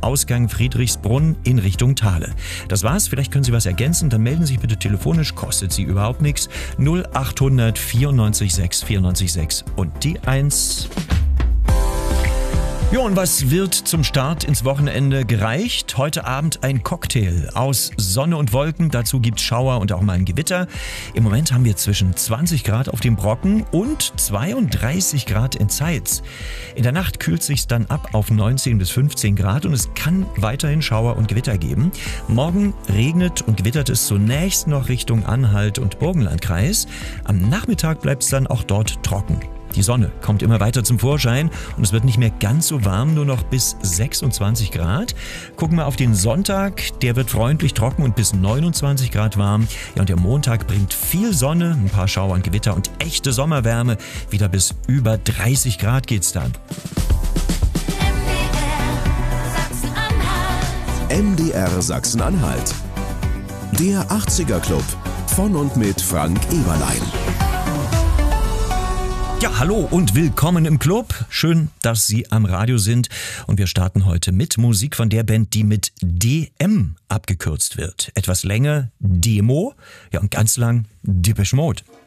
Ausgang Friedrichsbrunn in Richtung Thale. Das war's, vielleicht können Sie was ergänzen, dann melden Sie sich bitte telefonisch, kostet Sie überhaupt nichts. 0800 94 6 94 6 und die 1. Ja, und was wird zum Start ins Wochenende gereicht? Heute Abend ein Cocktail aus Sonne und Wolken. Dazu gibt's Schauer und auch mal ein Gewitter. Im Moment haben wir zwischen 20 Grad auf dem Brocken und 32 Grad in Zeitz. In der Nacht kühlt sich's dann ab auf 19 bis 15 Grad und es kann weiterhin Schauer und Gewitter geben. Morgen regnet und gewittert es zunächst noch Richtung Anhalt und Burgenlandkreis. Am Nachmittag bleibt's dann auch dort trocken. Die Sonne kommt immer weiter zum Vorschein und es wird nicht mehr ganz so warm, nur noch bis 26 Grad. Gucken wir auf den Sonntag, der wird freundlich trocken und bis 29 Grad warm. Ja, und der Montag bringt viel Sonne, ein paar Schauer und Gewitter und echte Sommerwärme. Wieder bis über 30 Grad geht's dann. MDR Sachsen-Anhalt. Der 80er Club von und mit Frank Eberlein. Ja, hallo und willkommen im Club. Schön, dass Sie am Radio sind. Und wir starten heute mit Musik von der Band, die mit DM abgekürzt wird. Etwas länger Demo, ja und ganz lang Depeche Mode.